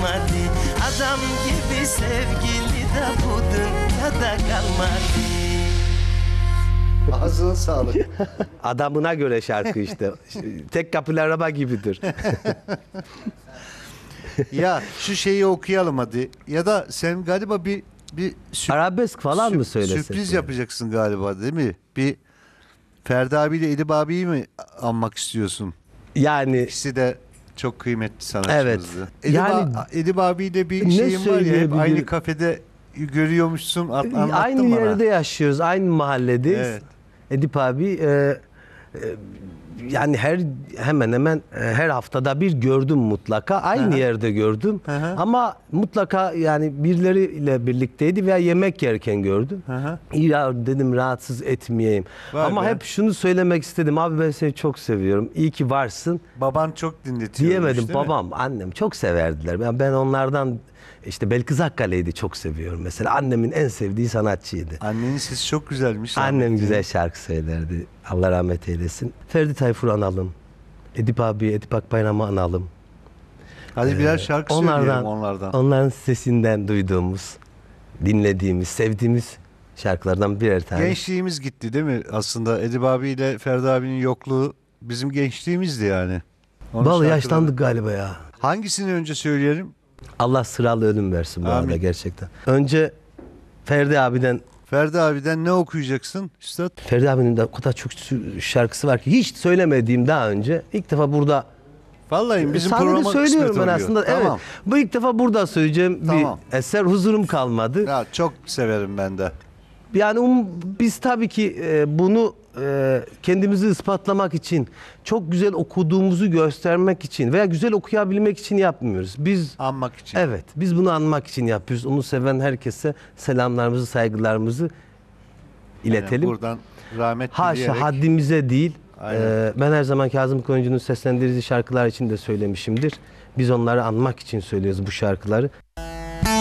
kalmadı. Adam gibi sevgili de bu dünyada kalmadı. Ağzına sağlık. Adamına göre şarkı işte. Tek kapılı araba gibidir. Ya şu şeyi okuyalım hadi. Ya da sen galiba bir Arabesk falan mı söylesek? sürpriz yani? yapacaksın galiba değil mi? Bir Ferdi abiyle Edip abiyi mi anmak istiyorsun? Yani İkisi de çok kıymetli sanatçımızdı. Evet. Edip abiyle bir Ne şeyin var ya, hep söyleyebilirim? aynı kafede görüyormuşsun, anlattın aynı bana. yerde yaşıyoruz, aynı mahalledeyiz. Evet. Edip abi yani hemen hemen her haftada bir gördüm mutlaka. Aynı Hı hı. yerde gördüm. Hı hı. Ama mutlaka yani birileriyle birlikteydi veya yemek yerken gördüm. Hı hı. Ya dedim rahatsız etmeyeyim. Vay Ama be. hep şunu söylemek istedim. Abi ben seni çok seviyorum. İyi ki varsın. Baban çok dinletiyor. Diyemedim. Babam, annem çok severdiler. Ben onlardan işte Belkıs Akkale'ydi çok seviyorum. Mesela annemin en sevdiği sanatçıydı. Annenin sesi çok güzelmiş. Annem rahmetli. güzel şarkı söylerdi. Allah rahmet eylesin. Ferdi Tayfur'u analım. Edip abi, Edip Akbayram'ı analım. Hadi birer şarkı söyleyelim onlardan. Onların sesinden duyduğumuz, dinlediğimiz, sevdiğimiz şarkılardan birer tane. Gençliğimiz gitti değil mi? Aslında Edip abiyle Ferdi abinin yokluğu bizim gençliğimizdi yani. Onun Vallahi şarkıları. yaşlandık galiba ya. Hangisini önce söyleyelim? Allah sıralı ölüm versin bu Amin. arada gerçekten. Önce Ferdi abiden Ferdi abiden ne okuyacaksın üstad? Ferdi abinin de o kadar çok şarkısı var ki hiç söylemediğim daha önce ilk defa burada Vallahi bizim sahnede programa söylüyorum kısmet ben oluyor. aslında. Tamam. Evet. Bu ilk defa burada söyleyeceğim Tamam. bir eser. Huzurum kalmadı. Ya çok severim ben de. Yani biz tabii ki bunu kendimizi ispatlamak için, çok güzel okuduğumuzu göstermek için veya güzel okuyabilmek için yapmıyoruz. Biz Anmak için. evet, biz bunu anmak için yapıyoruz. Onu seven herkese selamlarımızı, saygılarımızı iletelim. Yani buradan rahmet Haşa dileyerek. haddimize değil. Aynen. Ben her zaman Kazım Koyuncu'nun seslendirdiği şarkılar için de söylemişimdir. Biz onları anmak için söylüyoruz bu şarkıları.